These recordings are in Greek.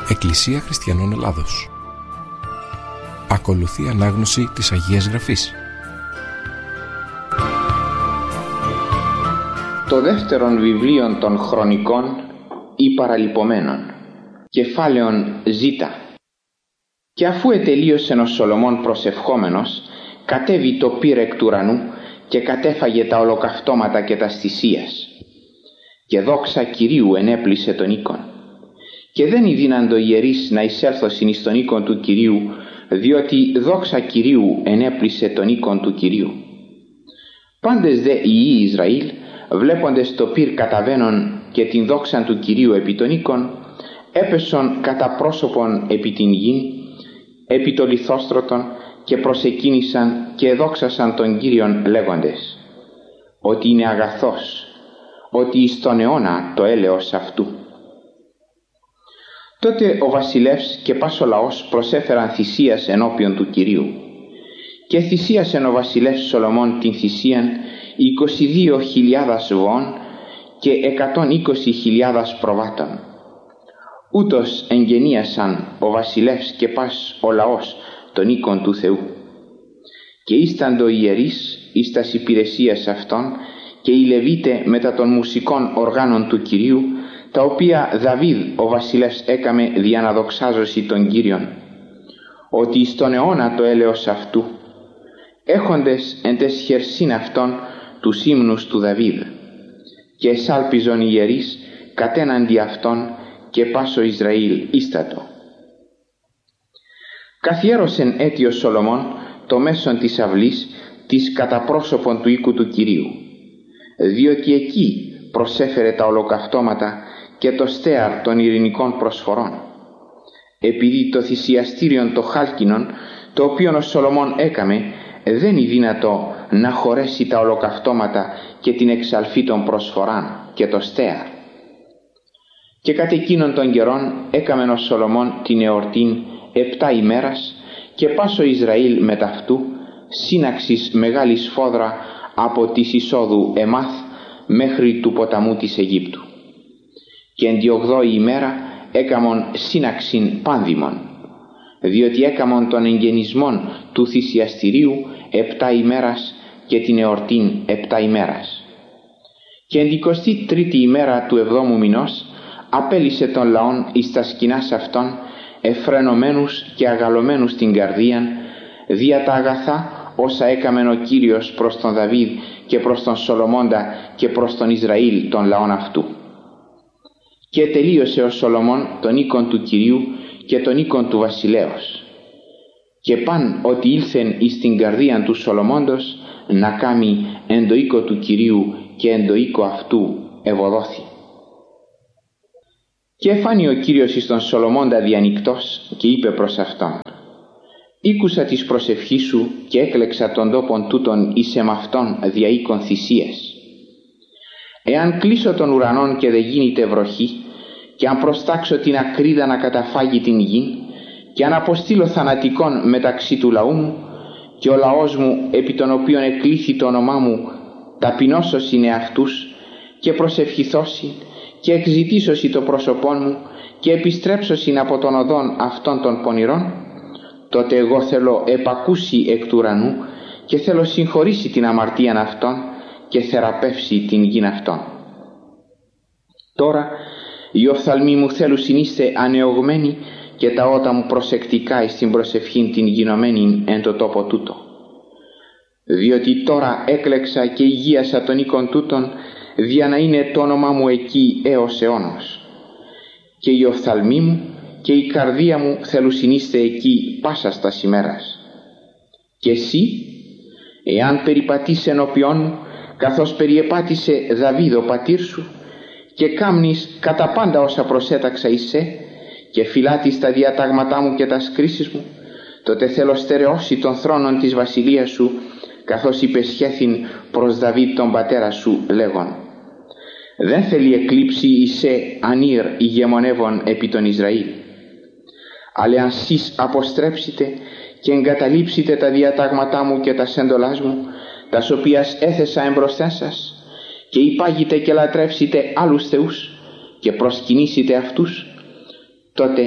Εκκλησία Χριστιανών Ελλάδος. Ακολουθεί ανάγνωση της Αγίας Γραφής. Το δεύτερον βιβλίον των Χρονικών ή Παραλυπωμένων, κεφάλαιον Ζ. Και αφού ετελείωσεν ο Σολομών προσευχόμενος, κατέβη το πύρ εκ του ουρανού και κατέφαγε τα ολοκαυτώματα και τα θυσίας. Και δόξα Κυρίου ενέπλησε τον οίκον. Και δεν ειδύναντο ιερείς να εισέλθωσιν εις τον οίκον του Κυρίου, διότι δόξα Κυρίου ενέπλησε τον οίκον του Κυρίου. Πάντες δε οι υιοί Ισραήλ, βλέποντες το πύρ καταβαίνον και την δόξαν του Κυρίου επί τον οίκον, έπεσον κατά πρόσωπον επί την γην, επί το λιθόστρωτον, και προσεκίνησαν και εδόξασαν τον Κύριον λέγοντες, ότι είναι αγαθός, ότι εις τον αιώνα το έλεος αυτού. Τότε ο βασιλεύς και πας ο λαός προσέφεραν θυσίας ενώπιον του Κυρίου. Και θυσίασεν ο βασιλεύς Σολομών την θυσίαν 22.000 βοών και 120.000 προβάτων. Ούτως εγγενίασαν ο βασιλεύς και πας ο λαός τον οίκον του Θεού. Και ίσταντο οι ιερείς εις τας υπηρεσίας αυτών και οι Λεβίτε μετά των μουσικών οργάνων του Κυρίου, τα οποία Δαβίδ ο βασιλεύς έκαμε δια να δοξάζωση τον Κύριον, ότι εις τον αιώνα το έλεος αυτού, έχοντες εν τες χερσίν αυτών τους ύμνους του Δαβίδ, και εσάλπιζον οι ιερείς κατέναντι αυτών και πάσο Ισραήλ ίστατο. Καθιέρωσεν έτι ο Σολομών το μέσον της αυλής της κατά πρόσωπον του οίκου του Κυρίου, διότι εκεί προσέφερε τα ολοκαυτώματα και το στέαρ των ειρηνικών προσφορών, επειδή το θυσιαστήριον το χάλκινον, το οποίον ο Σολομών έκαμε, δεν είναι δυνατό να χωρέσει τα ολοκαυτώματα και την εξαλφή των προσφοράν και το στέαρ. Και κατ' εκείνον των καιρών έκαμεν ο Σολομών την εορτήν 7 ημέρας και πάσο Ισραήλ μετ' αυτού σύναξης μεγάλη σφόδρα από της εισόδου Εμάθ μέχρι του ποταμού της Αιγύπτου. Και εν τη 8η ημέρα έκαμον σύναξην πάνδημον, διότι έκαμον των εγγενισμών του θυσιαστηρίου 7 ημέρας και την εορτήν 7 ημέρας. Και εν 23η ημέρα του 7ου μηνός απέλυσε των λαών εις τα σκηνάς αυτών, εφρενωμένους και αγαλωμένους στην καρδίαν, δια τα αγαθά όσα έκαμεν ο Κύριος προς τον Δαβίδ και προς τον Σολομώντα και προς τον Ισραήλ των λαών αυτού. Και τελείωσε ο Σολομών τον οίκον του Κυρίου και τον οίκον του βασιλέως. Και παν ότι ήλθεν εις την καρδίαν του Σολομώντος να κάμει εν το οίκο του Κυρίου και εν το οίκο αυτού ευωδόθη. Και εφάνει ο Κύριος εις τον Σολομώντα διανυκτός και είπε προς αυτόν, «Ήκουσα της προσευχής σου και έκλεξα τον τόπον τούτον εις εμαυτόν δια οίκον θυσίας. Εάν κλείσω των ουρανών και δεν γίνεται βροχή, και αν προστάξω την ακρίδα να καταφάγει την γη, και αν αποστείλω θανατικών μεταξύ του λαού μου, και ο λαός μου επί τον οποίον εκλήθη το όνομά μου ταπεινώσος είναι αυτούς, και προσευχηθώσει και εξητήσωση το πρόσωπόν μου και επιστρέψωσιν από των οδών αυτών των πονηρών, τότε εγώ θέλω επακούσει εκ του ουρανού και θέλω συγχωρήσει την αμαρτίαν αυτών και θεραπεύσει την γην αυτών. Τώρα οι οφθαλμοί μου θέλουν συνείστε ανεωγμένοι και τα ότα μου προσεκτικά εις την προσευχήν την γινωμένη εν το τόπο τούτο. Διότι τώρα έκλεξα και υγείασα τον οίκον τούτον, δια να είναι το όνομά μου εκεί έως αιώνος. Και οι οφθαλμοί μου και η καρδία μου θέλουν συνείστε εκεί πάσας τας ημέρας. Και εσύ, εάν περιπατείς ενώπιόν μου, καθώς περιεπάτησε Δαβίδ ο πατήρ σου, και κάμνεις κατά πάντα όσα προσέταξα εις σε, και φυλάτεις τα διατάγματά μου και τα κρίσεις μου, τότε θέλω στερεώσει των θρόνων της βασιλείας σου, καθώς υπεσχέθην προς Δαβίδ τον πατέρα σου λέγον, δεν θέλει εκλείψει εις σε ανήρ ηγεμονεύων επί τον Ισραήλ. Αλλά αν σεις αποστρέψετε και εγκαταλείψετε τα διατάγματά μου και τα έντολάς μου, τας οποίας έθεσα εμπροσθέν σας, και υπάγετε και λατρεύσετε άλλους θεούς και προσκυνήσετε αυτούς, τότε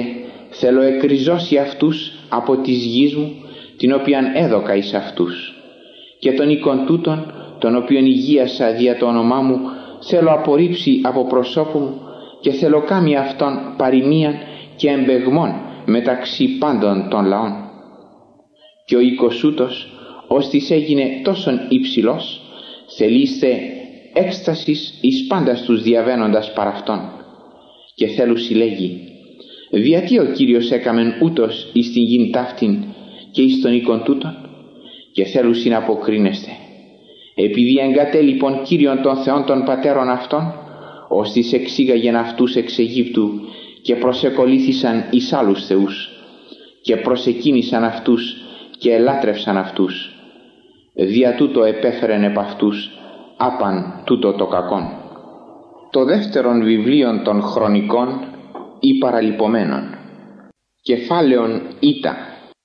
θέλω εκριζώσει αυτούς από της γης μου, την οποίαν έδωκα εις αυτούς, και των οίκων τούτων, των οποίων υγείασα δια το όνομά μου, θέλω απορρίψει από προσώπου μου, και θέλω κάμει αυτόν παροιμίαν και εμπεγμών μεταξύ πάντων των λαών. Και ο οίκος ούτος, ώστις έγινε τόσον υψηλός, θελείστε έκστασης εις πάντας τους διαβαίνοντας παρ' αυτόν. Και θέλουσι λέγει, διατί ο Κύριος έκαμεν ούτως εις την γην ταύτην και εις τον οίκον τούτον? Και θέλουσι να αποκρίνεστε, επειδή εγκατέλειπον Κύριον των Θεών των πατέρων αυτών, ώστις εξήγαγεν αυτούς εξ Αιγύπτου και προσεκολήθησαν εις άλλους θεούς και προσεκίνησαν αυτούς και ελάτρευσαν αυτούς. Δια τούτο επέφερεν επ' αυτούς άπαν τούτο το κακόν. Το δεύτερον βιβλίον των χρονικών ή παραλυπωμένων. Κεφάλαιον Ήτα.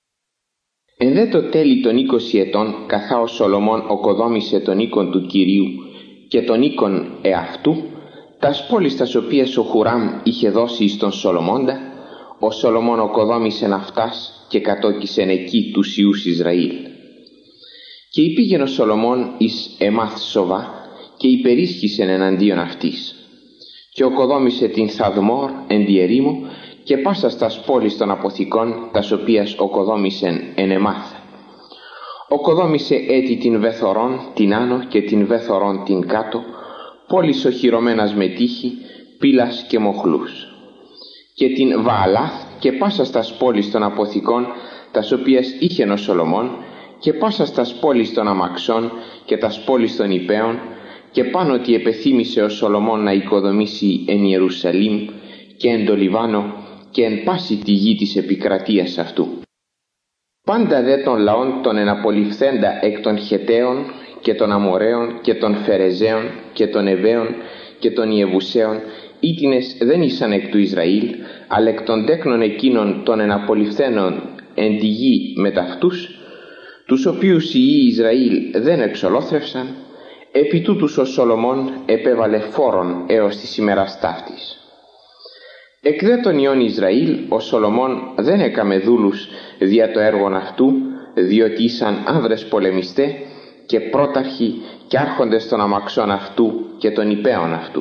Εν δε το τέλη των 20 ετών, καθά ο Σολομών οκοδόμησε τον οίκον του Κυρίου και τον οίκον εαυτού, τας πόλεις τας οποίες ο Χουράμ είχε δώσει εις τον Σολομώντα, ο Σολομών οκοδόμησεν αυτάς και κατόκισεν εκεί τους ιούς Ισραήλ. Και υπήγεν ο Σολομών εις Εμάθ Σοβά και υπερίσχυσεν εναντίον αυτής. Και οκοδόμησε την Θαδμόρ εν τη ερήμο και πάσα στας πόλεις των αποθηκών, τας οποίας οκοδόμησεν εν Εμάθ. Οκοδόμησε έτη την Βεθορών την άνω και την Βεθορών την κάτω, πόλεις οχυρωμένας με τείχη, πύλας και μοχλούς. Και την Βααλάθ και πάσα στας πόλεις των αποθηκών, τας οποίας είχεν ο Σολομών, και πάσα στας πόλεις των αμαξών και τας πόλεις των υπέων, και πάνω ότι επεθύμησε ο Σολομών να οικοδομήσει εν Ιερουσαλήμ και εν το Λιβάνο και εν πάση τη γη της επικρατείας αυτού. Πάντα δε των λαών των εναπολυφθέντα εκ των Χεταίων και των Αμοραίων και των Φερεζαίων και των Εβαίων και των Ιεβουσαίων, ήτινες δεν ήσαν εκ του Ισραήλ, αλλά εκ των τέκνων εκείνων των εναπολυφθένων εν τη γη με ταυτούς, τους οποίους οι ιοί Ισραήλ δεν εξολόθρευσαν, επί τούτους ο Σολομών επέβαλε φόρον έως της ημέρας ταύτης. Εκ δε των ιών Ισραήλ ο Σολομών δεν έκαμε δούλους δια το έργον αυτού, διότι ήσαν άνδρες πολεμιστέ και πρόταρχοι και άρχοντες των αμαξών αυτού και των υπέων αυτού.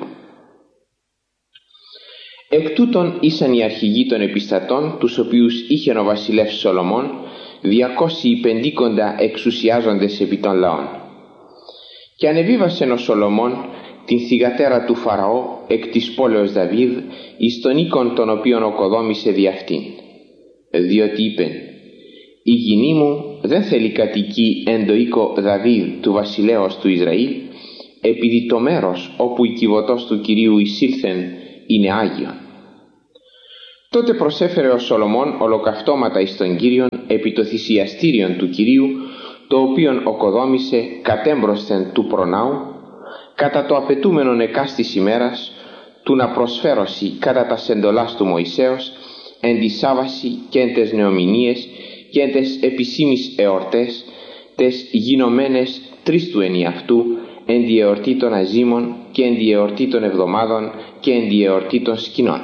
Εκ τούτων ήσαν οι αρχηγοί των επιστατών, τους οποίους είχε ο βασιλεύς Σολομών, 250 εξουσιάζοντες επί των λαών. Και ανεβίβασεν ο Σολομών την θυγατέρα του Φαραώ εκ της πόλεως Δαβίδ εις τον οίκον τον οποίον οκοδόμησε δι' αυτήν. Διότι είπεν, η γυνή μου δεν θέλει κατοικεί εν το οίκο Δαβίδ του βασιλέως του Ισραήλ, επειδή το μέρος όπου η κυβωτός του Κυρίου εισήλθεν είναι Άγιον. Τότε προσέφερε ο Σολομών ολοκαυτώματα εις τον Κύριον επί το θυσιαστήριον του Κυρίου, το οποίον οκοδόμησε κατέμπροσθεν του προνάου, κατά το απαιτούμενον εκάστης ημέρας, του να προσφέρωση κατά τα εντολάς του Μωυσέως, εν τη Σάββαση και εν τες νεομηνίες και εν τες επισήμεις εορτές, τες γινωμένες τρεις του ενιαυτού, εν τη εορτή των αζήμων και εν τη εορτή των εβδομάδων και εν τη εορτή των σκηνών.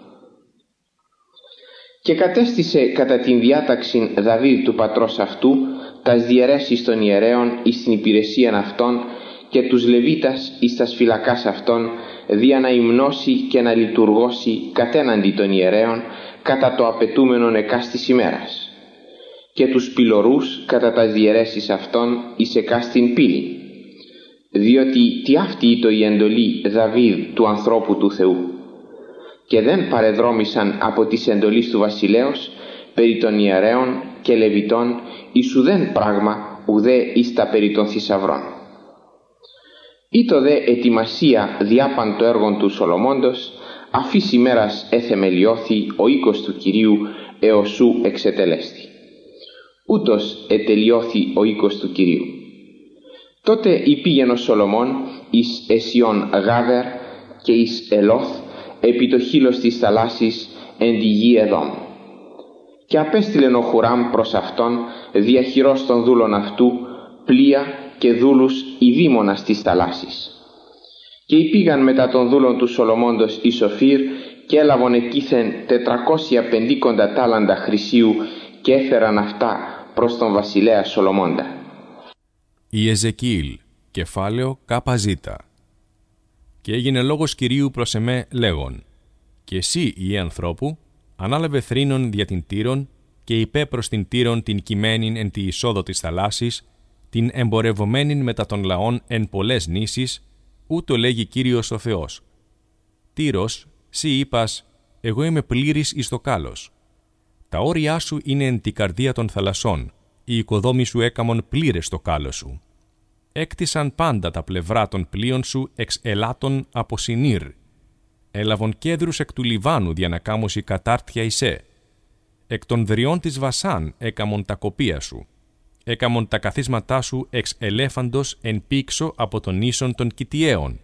Και κατέστησε κατά την διάταξην Δαβίδ του πατρός αυτού τας διαιρέσεις των ιερέων εις την υπηρεσίαν αυτών και τους Λεβίτας εις τας φυλακάς αυτών, δια να υμνώσει και να λειτουργώσει κατέναντι των ιερέων κατά το απαιτούμενον εκάστης ημέρας, και τους πυλωρούς κατά τας διαιρέσεις αυτών εις εκάστην πύλη, διότι τι αυτή ήτο η εντολή Δαβίδ του ανθρώπου του Θεού, και δεν παρεδρόμησαν από της εντολής του βασιλέως περί των ιερέων και Λεβιτών εις ουδέν πράγμα ουδέ εις τα περί των θησαυρών. Ήτο δε ετοιμασία διάπαν το έργον του Σολομώντος, αφής ημέρας εθεμελιώθη ο οίκος του Κυρίου εωσού εξετελέστη. Ούτως ετελειώθη ο οίκος του Κυρίου. Τότε υπήγεν ο Σολομών εις Εσιών Γάβερ και εις Ελόθ επί το χείλος της θαλάσσης εν τη γη Εδόμ. Και απέστειλεν ο Χουράμ προς αυτόν διαχειρός των δούλων αυτού πλοία και δούλους ειδήμονας της θαλάσσης. Και υπήγαν μετά των δούλων του Σολομώντος εις Οφύρ και έλαβον εκείθεν 450 τάλαντα χρυσίου και έφεραν αυτά προς τον βασιλέα Σολομώντα. Ιεζεκίηλ, κεφάλαιο ΚΖ. Και έγινε λόγος Κυρίου προς εμέ λέγον: «Και εσύ, Υιέ ανθρώπου, ανάλαβε θρήνον δια την Τύρον και είπε προς την Τύρον την κειμένην εν τη εισόδο της θαλάσσης, την εμπορευομένην μετά των λαών εν πολλές νήσεις, ούτω λέγει Κύριος ο Θεός. Τύρος, σύ είπας, εγώ είμαι πλήρης εις το κάλος. Τα όρια σου είναι εν τη καρδία των θαλασσών, οι οικοδόμοι σου έκαμον πλήρες το κάλος σου. Έκτισαν πάντα τα πλευρά των πλοίων σου εξ ελάτων από Σινήρ. Έλαβον κέδρους εκ του Λιβάνου δια να κάμωση κατάρτια εισέ. Εκ των δριών της Βασάν έκαμον τα κοπία σου. Έκαμον τα καθίσματά σου εξ ελέφαντος εν πήξω από τον ίσον των Κιτιαίων.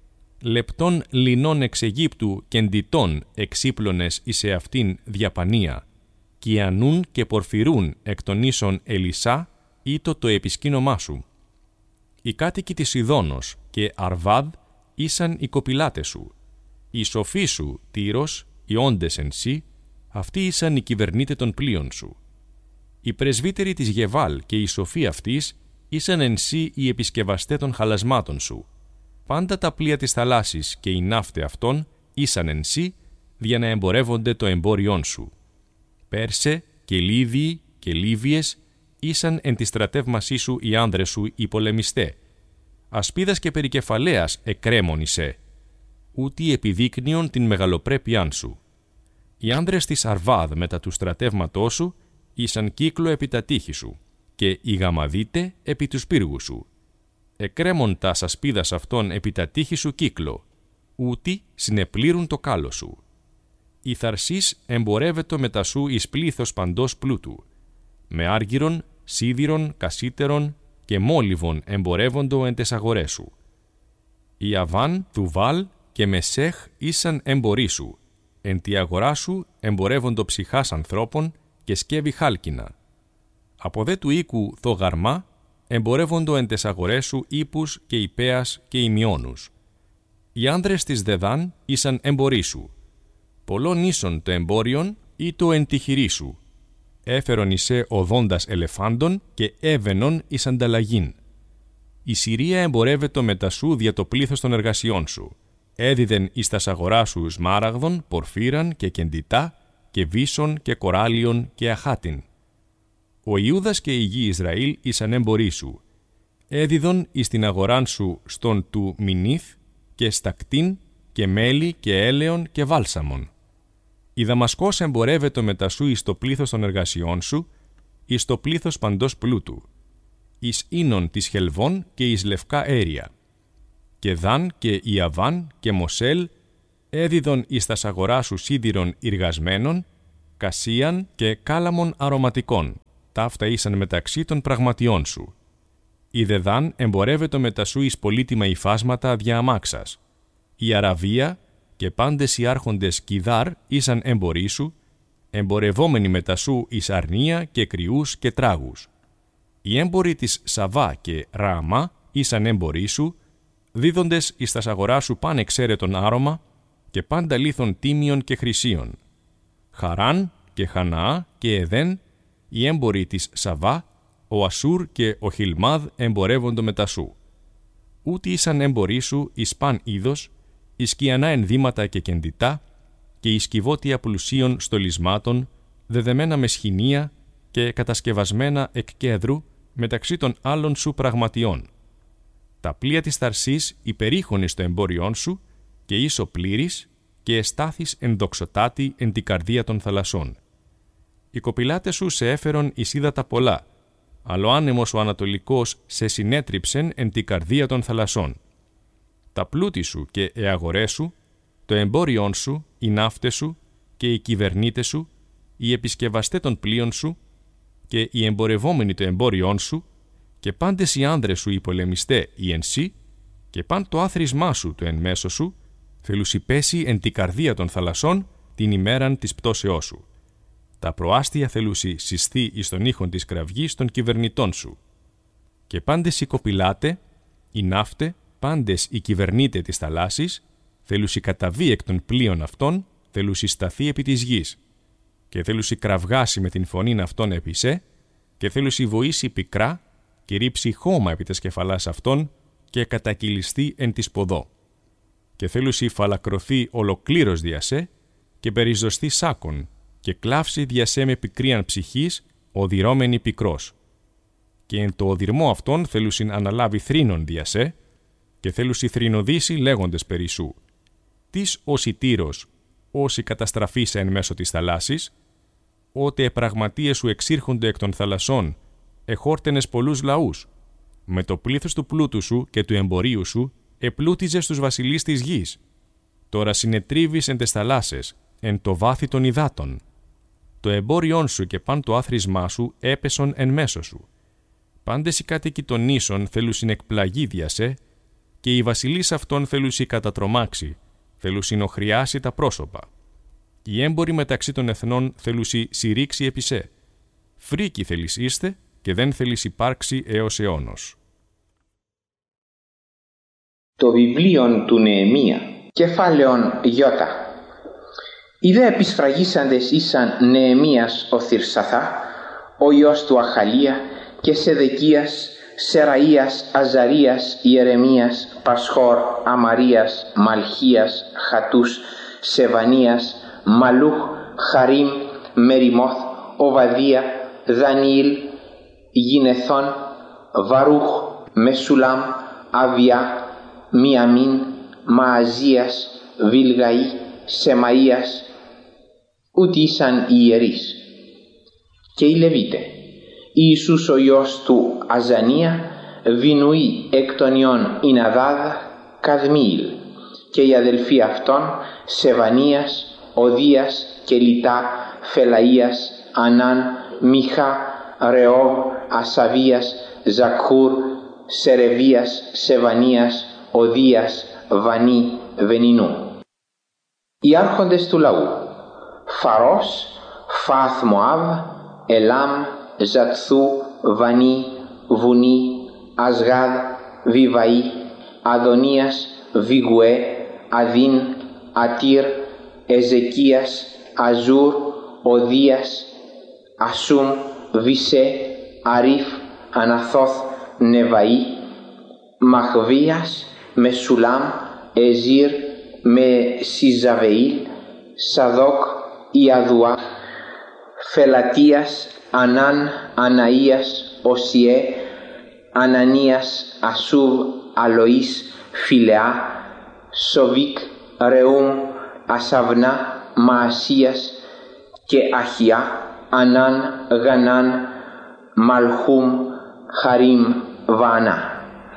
Λεπτών λινών εξ Αιγύπτου και εντιτών εξύπλωνες εις εαυτήν διαπανία. Κιανούν και πορφυρούν εκ των ίσων Ελισά ήτο το επισκήνωμά σου. Οι κάτοικοι της Σιδώνος και Αρβάδ ήσαν οι κοπηλάτες σου. Οι σοφοί σου, Τύρος, οι όντες εν σύ, αυτοί ήσαν οι κυβερνήτε των πλοίων σου. Οι πρεσβύτεροι της Γεβάλ και οι σοφοί αυτής ήσαν εν σύ οι επισκευαστέ των χαλασμάτων σου. Πάντα τα πλοία της θαλάσσης και οι ναύτε αυτών ήσαν εν σύ, για να εμπορεύονται το εμπόριόν σου. Πέρσε και Λίδιοι και Λίβιες ήσαν εν τη στρατεύμασή σου οι άνδρες σου οι πολεμιστέ. Ασπίδας και περικεφαλαίας εκρέμον εισέ, ούτι επιδείκνυον την μεγαλοπρέπειάν σου. Οι άνδρες της Αρβάδ μετά του στρατεύματός σου ήσαν κύκλο επί τα τείχη σου, και οι γαμαδίτε επί τους πύργους σου. Εκρέμον τα ασπίδας αυτών επί τα τείχη σου κύκλο, ούτι συνεπλήρουν το κάλο σου. Η Θαρσής εμπορεύεται μετά σου εις πλήθος παντός πλούτου. Με άργυρον, σίδηρον, κασίτερον και μόλιβον εμπορεύοντο εν τες αγορές σου. Η Αβάν, Θουβάλ και Μεσέχ ήσαν εμποροί σου. Εν τη αγορά σου εμπορεύοντο ψυχάς ανθρώπων και σκεύη χάλκινα. Από δε του οίκου Θογαρμά εμπορεύοντο εν τες αγορές σου ύπους και υπέας και ημιώνους. Οι άνδρες της Δεδάν ήσαν εμποροί σου. Πολλών ίσον το εμπόριον ή το εν τη χειρή σου. Έφερον εισέ οδόντας ελεφάντων και έβαινον εις ανταλλαγήν. Η Συρία εμπορεύεται μετά σου δια το πλήθος των εργασιών σου. Έδιδεν εις τας αγορά σου σμάραγδον, πορφύραν και κεντητά και βίσον και κοράλιον και αχάτιν. Ο Ιούδας και η γη Ισραήλ ήσαν εμποροί σου. Έδιδον εις την αγοράν σου στον του Μινίθ και στακτίν και μέλι και έλεον και βάλσαμον. Η Δαμασκός εμπορεύεται μετά σου εις το πλήθος των εργασιών σου, εις το πλήθος παντός πλούτου, εις ίνων της Χελβών και εις λευκά έρια. Και Δάν και Ιαβάν και Μοσέλ έδιδον εις τας αγορά σου σίδηρον ιργασμένων, κασίαν και κάλαμον αρωματικών, ταύτα ήσαν μεταξύ των πραγματιών σου. Η Δεδάν εμπορεύεται μετά σου εις πολύτιμα υφάσματα δια αμάξας. Η Αραβία και πάντες οι άρχοντες Κιδάρ ήσαν εμποροί σου, εμπορευόμενοι μετά σου εις αρνία και κρυούς και τράγους. Οι έμποροι της Σαβά και Ρααμά ήσαν εμποροί σου, δίδοντες εις τας αγορά σου παν εξαίρετον άρωμα και πάντα λίθον τίμιον και χρυσίων. Χαράν και Χαναά και Εδέν, οι έμποροι της Σαβά, ο Ασούρ και ο Χιλμάδ εμπορεύοντο μετά σου. Ούτι ήσαν εμποροί σου εις παν είδος, εις κιανά ενδύματα και κεντητά και εις κυβότια πλουσίων στολισμάτων, δεδεμένα με σχοινία και κατασκευασμένα εκ κέδρου μεταξύ των άλλων σου πραγματιών. Τα πλοία της Θαρσής υπερήχον εις το εμπόριόν σου και ίσο πλήρης και εστάθης ενδοξωτάτη εν την καρδία των θαλασσών. Οι κοπηλάτες σου σε έφερον εις ύδατα πολλά, αλλά ο άνεμος ο ανατολικός σε συνέτριψεν εν την καρδία των θαλασσών. Τα πλούτη σου και οι αγορές σου, το εμπόριόν σου, οι ναύτες σου και οι κυβερνήτες σου, οι επισκευαστέ των πλοίων σου και οι εμπορευόμενοι το εμπόριόν σου και πάντες οι άνδρες σου οι πολεμιστέ οι εν σύ και παν το άθροισμά σου το εν μέσω σου, θελουσιπέσει εν την καρδία των θαλασσών την ημέραν της πτώσεώς σου. Τα προάστια θελουσι συσθεί εις τον ήχον της κραυγής των κυβερνητών σου. Και πάντες οι κοπηλάτε, οι ναύτε, πάντες οι κυβερνήτε της θαλάσσης, θέλουσι καταβεί εκ των πλοίων αυτών, θέλουσι σταθεί επί της γης και θέλουσι κραυγάσει με την φωνήν αυτών επί σε και θέλουσι βοήσει πικρά και ρίψει χώμα επί τας κεφαλάς αυτών και κατακυλιστεί εν της ποδό και θέλουσι φαλακρωθεί ολοκλήρως δια σε και περιζωστεί σάκον και κλάψει δια σε με πικρίαν ψυχής οδυρώμενη πικρός και εν το οδυρμό αυτών θέλουσιν αναλάβει θρήνον δια σε και θέλουσι θρηνοδήσει λέγοντες περί σου «Τις όσοι Τύρος, όσοι καταστραφήσε εν μέσω της θαλάσσης, ότε επραγματίες σου εξήρχονται εκ των θαλασσών, εχόρτενες πολλούς λαούς, με το πλήθος του πλούτου σου και του εμπορίου σου επλούτιζες τους βασιλείς της γης. Τώρα συνετρίβεις εν τες θαλάσσες, εν το βάθη των υδάτων. Το εμπόριόν σου και παν το άθροισμά σου έπεσον εν μέσω σου. Πάντες οι κάτοικοι των νήσων θέλουσιν εκπλαγεί δια σε, και οι βασιλείς αυτών θέλουσι κατατρομάξει, θέλουσιν οχριάσει τα πρόσωπα. Οι έμποροι μεταξύ των εθνών θέλουσι συρρήξει επί σε. Φρίκοι θέλεις είστε και δεν θέλεις υπάρξει έως αιώνος. Το βιβλίο του Νεεμία, κεφάλαιον Ι. Οι δε επισφραγίσαντες ήσαν Νεεμίας ο Θυρσαθά, ο ιός του Αχαλία και Σεδεκίας, Σεραΐας, Αζαρίας, Ιερεμίας, Πασχόρ, Αμαρίας, Μαλχίας, Χατούς, Σεβανίας, Μαλούχ, Χαρίμ, Μεριμόθ, Οβαδία, Δανιήλ, Γινεθών, Βαρούχ, Μεσουλάμ, Αβιά, Μιαμίν, Μααζίας, Βιλγαή, Σεμαΐας, ούτι ήσαν οι ιερείς. Και οι Λεβίτε, Ιησούς ο Υιός του Αζανία, Βινουή εκ των ιών Ιναδάδ, Καδμίηλ, και οι αδελφοί αυτών, Σεβανίας, Οδίας, Κελιτά, Φελαΐας, Ανάν, Μιχά, Ρεόβ, Ασαβίας, Ζακχούρ, Σερεβίας, Σεβανίας, Οδίας, Βανί, Βενινού. Οι άρχοντες του λαού, Φαρός, Φάθ Μωάβ, Ελάμ, Ζατθού, Βανί, Βουνί, Ασγάδ, Βιβαή, Αδωνίας, Βιγουέ, Αδίν, Ατήρ, Εζεκίας, Αζούρ, Οδίας, Ασούμ, Βισέ, Αρίφ, Αναθόθ, Νεβαή, Μαχβίας, Μεσουλάμ, Εζήρ, με Σιζαβεήλ, Σαδόκ, Ιαδουά, Φελατίας, Ανάν, Αναΐας, Οσιέ, Ανανίας, Ασούβ, Αλοής, Φιλεά, Σοβίκ, Ρεούμ, Ασαβνά, Μαασίας και Αχιά, Ανάν, Γανάν, Μαλχούμ, Χαρίμ, Βανά.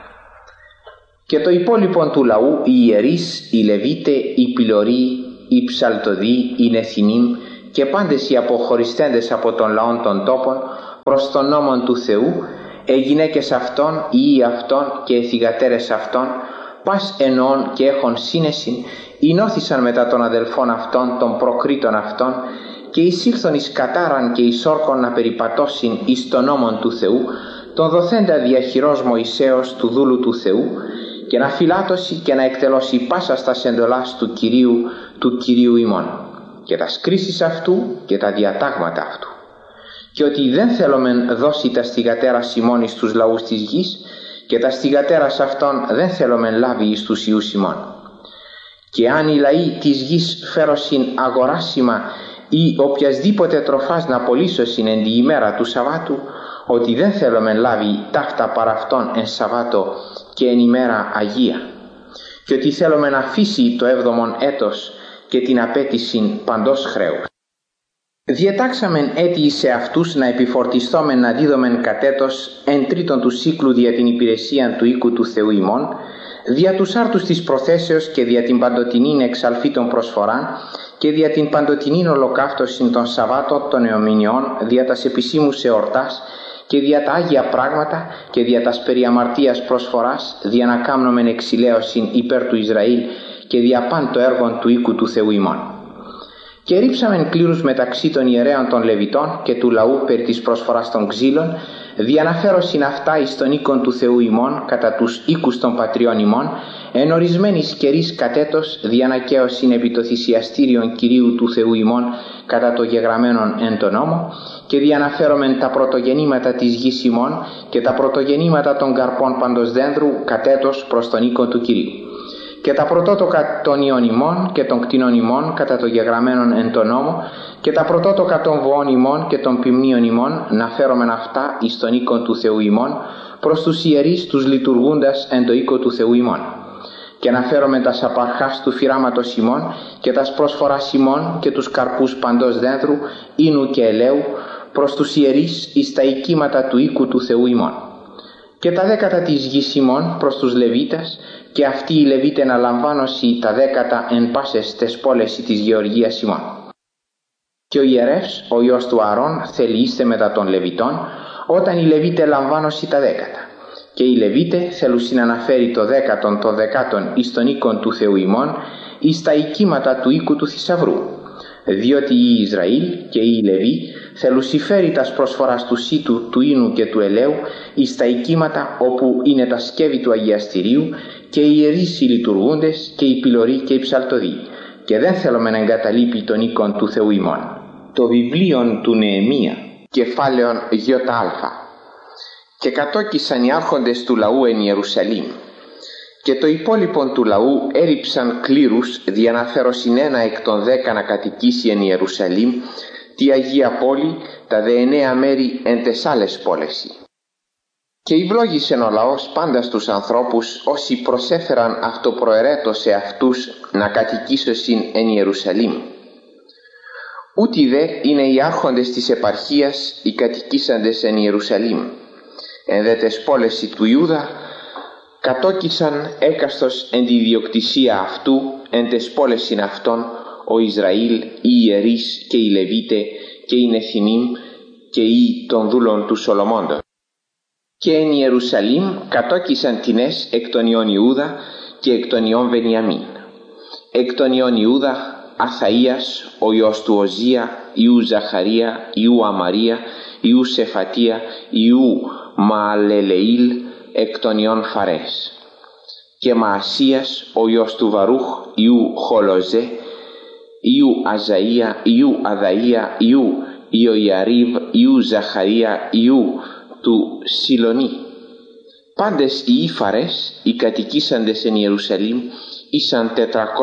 Και το υπόλοιπο του λαού, οι ιερείς, οι Λεβίτε, οι πυλωροί, οι ψαλτοδοί, οι νεθινίμ και πάντες οι αποχωριστέντες από τον λαόν των τόπων προς τον νόμον του Θεού, γυναίκες αυτών, οι ιοί αυτών και οι θυγατέρες αυτών, πας εννοών και έχων σύνεσιν, εινώθησαν μετά των αδελφών αυτών, των προκρίτων αυτών, και εισήλθον εις κατάραν και εις όρκον να περιπατώσιν εις τον νόμον του Θεού, τον δοθέντα διαχειρός Μωυσέως του δούλου του Θεού, και να φυλάτωσει και να εκτελώσει πάσα στα εντολάς του Κυρίου ημών, και τα κρίσεις αυτού και τα διατάγματα αυτού. Και ότι δεν θέλομεν δώσει τα στιγατέρας ημών εις τους λαούς της γης, και τα στιγατέρας αυτών δεν θέλομεν λάβει εις τους ιούς ημών. Και αν οι λαοί της γης φέρωσιν αγοράσιμα ή οποιασδήποτε τροφάς να πωλήσωσιν εν τη ημέρα του Σαββάτου, ότι δεν θέλομεν λάβει ταύτα παρά αυτόν εν Σαββάτο και εν ημέρα Αγία, και ότι θέλουμε να αφήσει το 7ο έτος και την απέτηση παντός χρέους. Διετάξαμεν έτη σε αυτούς να επιφορτιστόμεν να δίδομεν κατέτος εν τρίτον του σύκλου δια την υπηρεσία του οίκου του Θεού ημών, δια τους άρτους της προθέσεως και δια την παντοτινήν εξαλφή των προσφοράν και δια την παντοτινήν ολοκαύτωσιν των Σαββάτων των Εωμηνιών, δια τας επισήμους εορτάς και δια τα Άγια πράγματα και δια τας περί αμαρτίας προσφοράς, δια να κάμνομεν εξηλαίωσιν υπέρ του Ισραήλ και δια παν το έργον του οίκου του Θεού ημών. Και ρίψαμεν κλήρους μεταξύ των ιερέων των Λεβιτών και του λαού περί της προσφοράς των ξύλων, διαναφέρωσιν αυτά εις τον οίκον του Θεού ημών κατά τους οίκους των πατριών ημών, εν ορισμένης καιρής κατέτος διανακαίωσιν επί το θυσιαστήριον Κυρίου του Θεού ημών κατά το γεγραμμένον εν τον νόμο, και διαναφέρομεν τα πρωτογενήματα της γης ημών και τα πρωτογενήματα των καρπών παντός δένδρου κατέτος προς τον οίκον του Κυρίου. Και τα πρωτότοκα των ιών ημών και των κτηνών ημών κατά το γεγραμμένον εν τον νόμο, και τα πρωτότοκα των βοών ημών και των ποιμνίων ημών, να φέρομεν αυτά εις τον οίκον του Θεού ημών, προς τους ιερείς τους λειτουργούντας εν το οίκο του Θεού ημών. Και να φέρομεν τας απαρχάς του φυράματος ημών και τας πρόσφορας ημών και τους καρπούς παντός δένδρου, ίνου και ελαίου, προς τους ιερείς εις τα οικίματα του οίκου του Θεού ημών. Και τα δέκατα της γης ημών προς τους Λεβίτας, και αυτοί οι Λεβίτε να λαμβάνωσι τα δέκατα εν πάσες τες πόλες της γεωργίας ημών. Και ο ιερεύς, ο Υιός του Αρών, θελείστε μετά των Λεβιτών, όταν οι Λεβίτε λαμβάνωσι τα δέκατα. Και οι Λεβίτε θέλουσιν αναφέρει το δέκατον των δεκάτων εις τον οίκον του Θεού ημών, εις τα οικίματα του οίκου του θησαυρού. Διότι οι Ισραήλ και οι Λεβί θελουσιφέρει τας προσφοράς του σύτου, του ίνου και του ελαίου εις τα οικίματα όπου είναι τα σκεύη του Αγιαστηρίου, και οι ιερείς οι λειτουργούντες και οι πυλωροί και οι ψαλτοδοί, και δεν θέλουμε να εγκαταλείπει τον οίκον του Θεού ημών. Το βιβλίον του Νεεμία, κεφάλαιον ΙΑ. Και κατόκισαν οι άρχοντες του λαού εν Ιερουσαλήμ, και το υπόλοιπον του λαού έριψαν κλήρους διαναφέρωσιν ένα εκ των 10 να κατοικήσει εν Ιερουσαλήμ, τη Αγία Πόλη, τα δε 9 μέρη εν τες άλλες πόλεσι. Και ευλόγησεν ο λαός πάντα στους ανθρώπους όσοι προσέφεραν αυτοπροαιρέτως σε αυτούς να κατοικήσωσιν εν Ιερουσαλήμ. Ούτι δε είναι οι άρχοντες της επαρχίας οι κατοικήσαντες εν Ιερουσαλήμ. Εν δε τες πόλεσι του Ιούδα κατόκισαν έκαστος εν τη ιδιοκτησία αυτού εν τες πόλεσιν αυτών ο Ισραήλ, οι ιερείς και οι Λεβίτε και οι Νεθινίμ και οι των δούλων του Σολομώντος. Και εν Ιερουσαλήμ κατόκισαν τινές εκ των ιών Ιούδα και εκ των ιών Βενιαμίν. Εκ των ιών Ιούδα Αθαΐας, ο Υιός του Οζία, Ιού Ζαχαρία, Ιού Αμαρία, Ιού Σεφατία, Ιού Μααλελεήλ, εκ των ιών Φαρές. Και Μαασίας, ο Υιός του Βαρούχ, Ιού Χολοζέ, Ιού Αζαΐα, Ιού Αδαΐα, Ιού Ιωιαρίβ, Ιού Ζαχαρία, Ιού του Σιλονί. Πάντες οι Φαρές, οι κατοικήσαντες εν Ιερουσαλήμ, ήσαν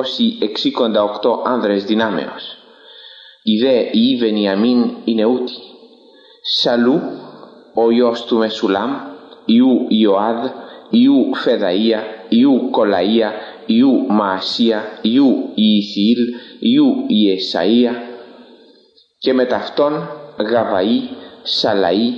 468 άνδρες δυνάμεως. Οι δε οι Βενιαμίν είναι ούτοι: Σαλού, ο Υιός του Μεσουλάμ, Ιού Ιωάδ, Ιού Φεδαΐα, Ιού Κολαΐα, Ιού Μαασία, Ιού Ιηθιήλ, Ιού Ιεσαΐα, και με ταυτόν Γαβαΐ, Σαλαΐ,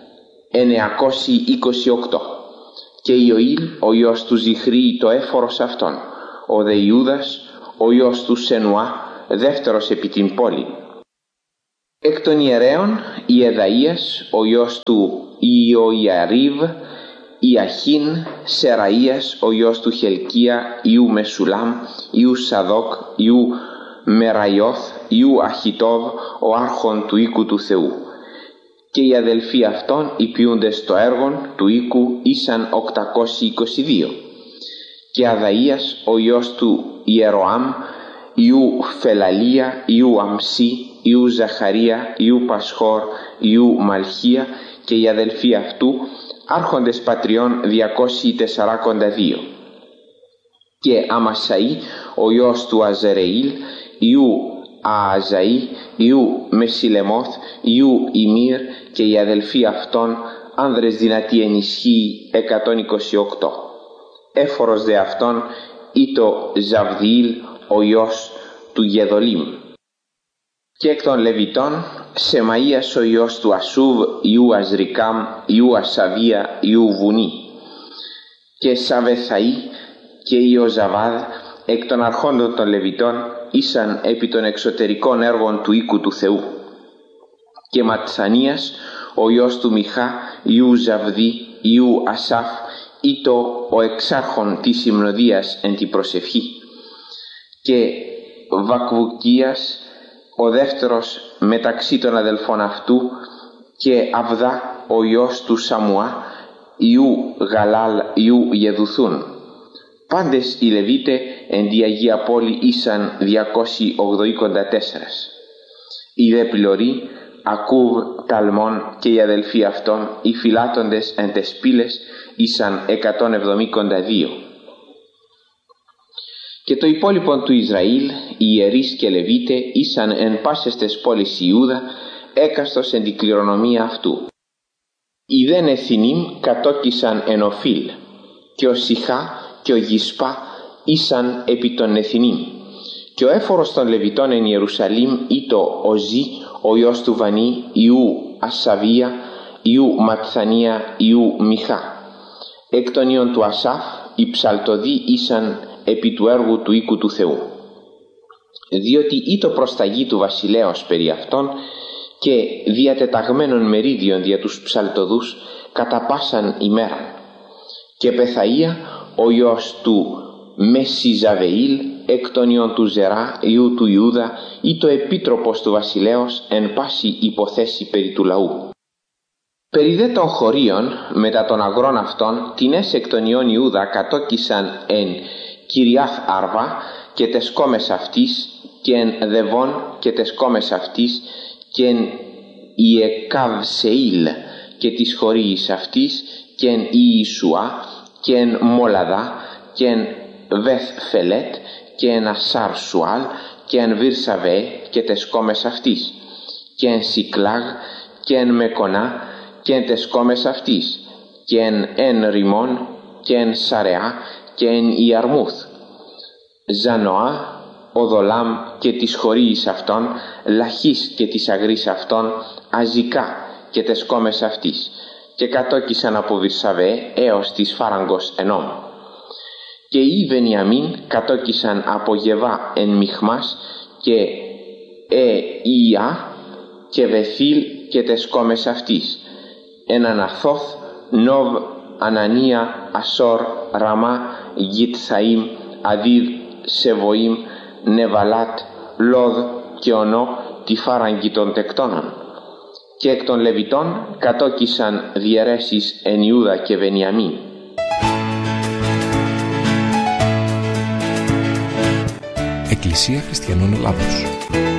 928. Και Ιωήλ, ο Υιός του Ζιχρή, το έφορος αυτόν, ο δε Ιούδας, ο Υιός του Σενουά, δεύτερος επί την πόλη. Εκ των ιερέων, Ιεδαΐας, ο Υιός του Ιωιαρίβ, Ιαχίν, Σεραΐας, ο Υιός του Χελκία, Ιού Μεσουλάμ, Ιού Σαδόκ, Ιού Μεραϊώθ, Ιού Αχιτόβ, ο άρχον του οίκου του Θεού. Και οι αδελφοί αυτών, οι ποιούντες το έργον του οίκου, ήσαν 822. Και Αδαΐας, ο Υιός του Ιεροάμ, Ιού Φελαλία, Ιού Αμσί, Ιού Ζαχαρία, Ιού Πασχόρ, Ιού Μαλχία, και οι αδελφοί αυτού, άρχοντες πατριών 242. Και Αμασαΐ, ο Υιός του Αζερεήλ, Ιού Ααζαΐ, Ιού Μεσιλεμόθ, Ιού Ιμύρ, και οι αδελφοί αυτών, άνδρες δυνατοί εν ισχύει 128. Έφορος δε αυτών ήτο Ζαβδιήλ, ο Υιός του Γεδολίμ. Και εκ των Λεβιτών, Σεμαΐας, ο Υιός του Ασούβ, Ιού Αζρικάμ, Ιού Ασαβία, Ιού Βουνή. Και Σαβεθαΐ και Ιωζαβάδ, εκ των αρχόντων των Λεβιτών, ήσαν επί των εξωτερικών έργων του οίκου του Θεού. Και Ματθανίας, ο Υιός του Μιχά, Ιού Ζαβδί, Ιού Ασάφ, ήτο ο εξάρχων της υμνοδίας εν τη προσευχή. Και Βακβουκίας, ο δεύτερος μεταξύ των αδελφών αυτού, και Αβδά ο ιός του Σαμουά, Ιού Γαλάλ Ιού Γεδουθούν. Πάντες οι Λεβίτε εν τη Αγία Πόλη ήσαν 284. Οι δε πληρωροί, Ακούβ, Ταλμών και οι αδελφοί αυτών, οι φυλάτοντες εν τες πύλες, ήσαν 172. Και το υπόλοιπον του Ισραήλ, οι ιερείς και Λεβίτε, ήσαν εν πάσες τες πόλεις Ιούδα, έκαστος εν την κληρονομία αυτού. Οι δε Νεθινίμ κατόκισαν εν Οφίλ, και ο Σιχά και ο Γισπά ήσαν επί των Νεθινίμ. Και ο έφορος των Λεβιτών εν Ιερουσαλήμ ήτο Οζή, ο ιός του Βανί, Ιού Ασαβία, Ιού Ματθανία, Ιού Μιχά. Εκ των ιών του Ασάφ, οι ψαλτοδοί ήσαν επί του έργου του οίκου του Θεού. Διότι ήτο προσταγή του βασιλέως περί αυτών και διατεταγμένων μερίδιων δια τους ψαλτοδούς κατά πάσαν ημέραν. Και Πεθαΐα, ο ιός του Μεσιζαβεήλ, εκ των ιών του Ζερά, ιού του Ιούδα, ή το επίτροπος του βασιλέως εν πάση υποθέσει περί του λαού. Περί δε των χωρίων μετά των αγρών αυτών, τινές εκ των ιών Ιούδα κατόκισαν εν Κυριάθ Αρβά και τες κόμες αυτής, και εν Δεβών και τες κόμες αυτής, και εν Ιεκαβσεήλ και τις χωρίης αυτής, και εν Ιησουά, και εν Μολαδά, και εν Βεθ Φελέτ, και εν Ασάρ Σουάλ, και εν Βυρσαβέ και τες κόμες αυτής, και εν Σικλάγ, και εν Μεκονά, και εν τες κόμες αυτής, και εν Ριμών, και εν Σαρεά, και εν Ιαρμούθ, Ζανοά, Οδολάμ και τις χωρίης αυτών, Λαχής και τις αγρής αυτών, Αζικά και τες κόμες αυτής, και κατόκισαν από Βυρσαβέ έως της Φάραγκος Ενόμ. Και οι Βενιαμίν κατόκισαν από Γεβά εν Μιχμάς και Ία και Βεθήλ και τες κόμες αυτής, εν Αναθόθ, Νοβ, Ανανία, Ασόρ, Ραμά, Γιτθαΐμ, Αδίδ, Σεβοΐμ, Νεβαλάτ, Λόδ και Ονό, τη φάραγγι των τεκτώνων. Και εκ των Λεβιτών κατόκισαν διαιρέσεις εν Ιούδα και Βενιαμίν. Εκκλησία Χριστιανών Ελλάδος.